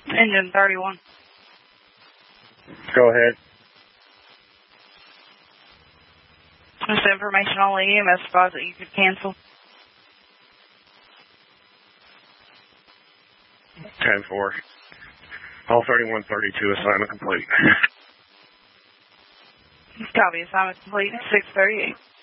Engine 31. Go ahead. Just information on the EMS spots that you could cancel. 10-4. All 3132 assignment complete. Copy, assignment complete. 638.